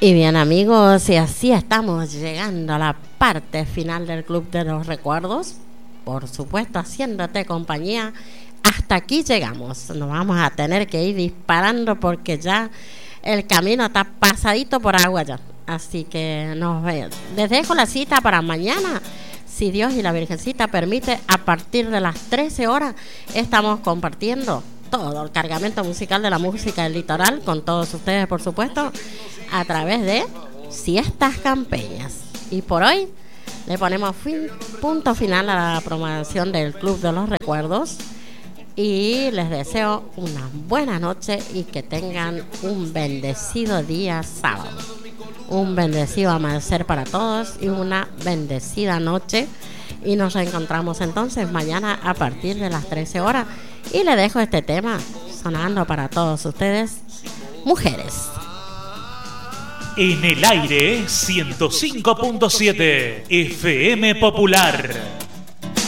Y bien, amigos, y así estamos llegando a la parte final del Club de los Recuerdos. Por supuesto, haciéndote compañía. Hasta aquí llegamos. Nos vamos a tener que ir disparando porque ya el camino está pasadito por agua ya. Así que les dejo la cita para mañana. Si Dios y la Virgencita permite, a partir de las 13 horas estamos compartiendo todo el cargamento musical de la música del litoral con todos ustedes, por supuesto, a través de Siestas Campeñas. Y por hoy le ponemos punto final a la programación del Club de los Recuerdos y les deseo una buena noche y que tengan un bendecido día sábado, un bendecido amanecer para todos y una bendecida noche. Y nos encontramos entonces mañana a partir de las 13 horas. Y le dejo este tema sonando para todos ustedes, Mujeres. En el aire 105.7 FM Popular.